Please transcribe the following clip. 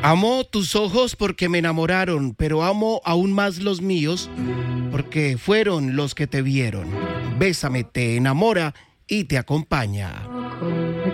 Amo tus ojos porque me enamoraron, pero amo aún más los míos porque fueron los que te vieron. Bésame te enamora y te acompaña.